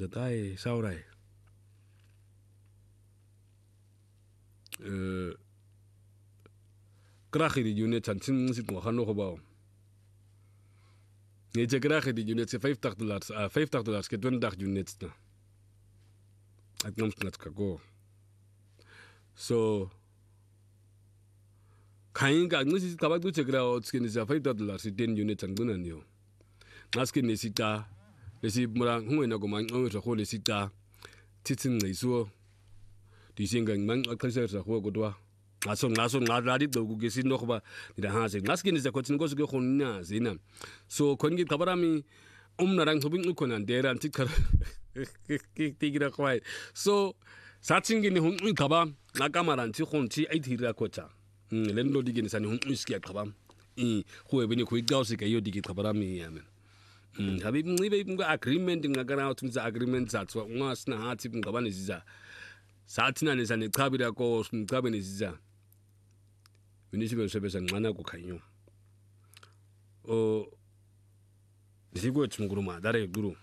근데 다이 사우라이 그라히디 유닛 잔친식 뭐 하노 거봐 이제 그라히디 유닛 $50 $50 ke $20 units na at nomsnat kago so kainga ngisi kabadu chegra otskini za $5 10 units angunanyo ngaskini sita lesi mura ngwena ko man ngwe go le sita titsin ngaiso disenga man akhlisa sa go godwa ngaso ngadlali dogu ke sino ba nda hase ngaskini za khotsin go ke khonna zina so khongi kabarami umnarang hobing ukona ndera antikara tigira kwai so 사칭기니 홍이 가봐 나까마란치 혼치 아이티라 코차 렌로디기니 산이 홍이스키 가봐 이 후에베니 고이가우스가 요디기 가바람이 하면 하비 니베가 agreement ngakana tumza agreement zatwa ungasina hathi ngabane ziza sathina nesane chabira ko ngabene ziza minisibe sebesa ngana ko khanyo zigo chunguruma dare guru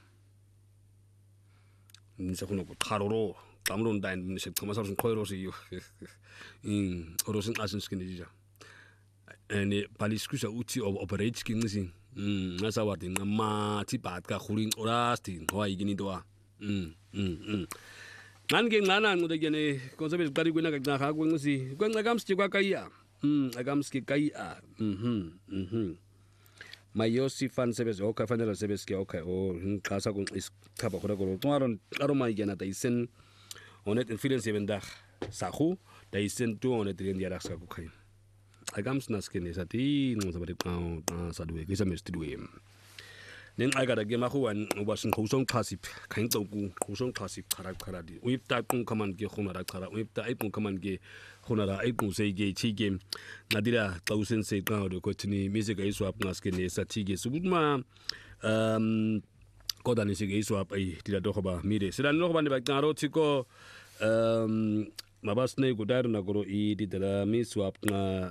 nisakuna ko tharoro tamron dain nisek thomasasun khoirosi orosin asinskini ziza ene paliskusa uti operate kingisi ngasawathi ngamathi batka khulin orasti hoy igini toa ngange ngana ngudekene konsebe qali kwena ka ngakha kwengisi kwenxa kamski kwakaya akamski kaya mayosi fan sebes okay fanele sebes ke okay ngxasa ku isichaba khona ko twaron aroma igena daisen onet influence evenda sahu daisen to onet ndiara ska ku khain agams naskene sati ngozabari qao sadwe kisa mestidwe nen agada ge mahuwan ubasin khosong khasip khain tsoku khosong khasip khara di uipta kung kaman ge khonara khara uipta ai kung kaman ge khonara ai kung sei ge chi ge nadira tausen sei qao de kotini music ai swap naskene sati ge subutma kodani sei ge swap ai dira do khoba mire sidan no khoba ne ba qaro chiko mabasne gudar nagoro I didala mi swap nga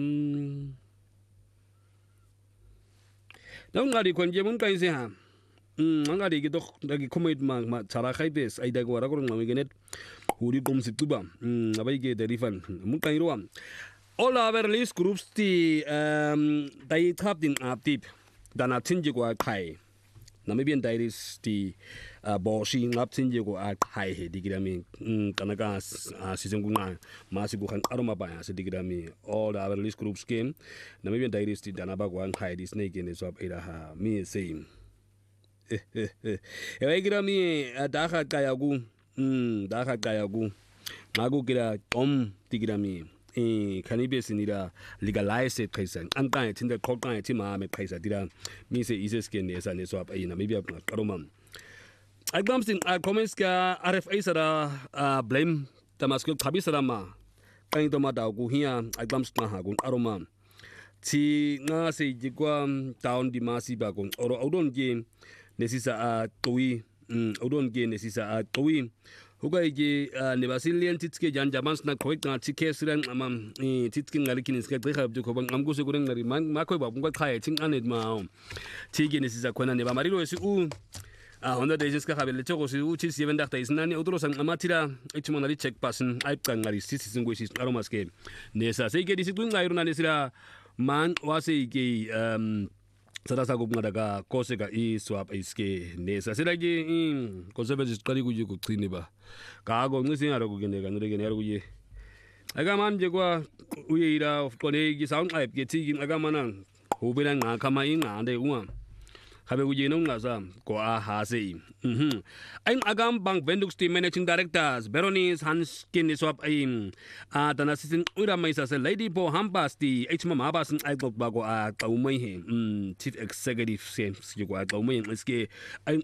nang ngari konje mun kai se ha ngari gi dok dagi komit ma chara khaibes ai dago ra gorong nami genet huri kom situba abai ge derifan mun kai ro all our list groups ti dai thap din aptip dana thinji ko khai namibian diaries ti boshi ngap thinji ko khai he digirami kanaka sisengunga masibu khan aroma ba ya digirami all our list groups game namibian diaries ti dana ba ko khai di snake in so ira ha mi same girami da kha kayagu magu kira digirami kanibesini라 legalize kaisa antai tinda kokkai tima me kaisa dira mi se ises ke nesa ne so ai na maybe karomam agbamsin comments ka RFA sara blame tamasko thabisara ma kain to ma daw ku hiya agbams na ha gun aroma ti nga se jigwa town di masi ba gun oro odon ge nesisa towi odon ge nesisa towi hugaije ne basilian titske janjamans na koitna tikesran amam titkin ngalikin iska khab ko bang amguse guren ngari ma koy ba bunga khaye ting anet ma tigi ne sisa kona ne ba marilo si onda de jiska khabele chego si u 7 dakta isnani odro san amatira ichmona ri check passen ai kangari sisi singo si aromaske ne sa sei ge disikun ngairuna ne sira man wase ge sarasa ko ngadaga koseka I swap iske ne sa siragi konsebe kali ku ji ku tini ba ka go ngisi ara ku gene ga ngere ne ara ku ye aga man je kwa uye ira ko ne gi sound app ge ti gi aga manan ho be nga kama inga ande uwa habe ku je no ngasa ko ha sei ein agam bank vendux team managing directors Beronice Hanskin swap dana sisin ura mai sa lady bo hambas di hma mabasin ai go ba go qaumai he chief executive sem si go qaumai iske ein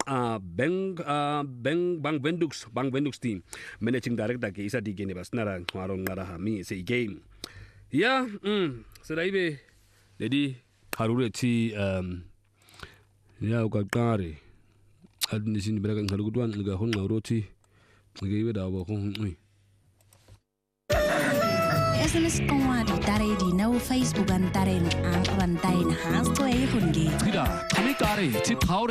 bank vendux team managing director ke isa di gene basnara ngaro ngara ha mi se game ya sedaibe lady harure ti ya ka kare adnisin berakan halugutuan ga hon ngawroti ngebe da ba hon SMS kongwa di tare di no Facebook an tare ang ran tai na has to e hungi kida kami tare ti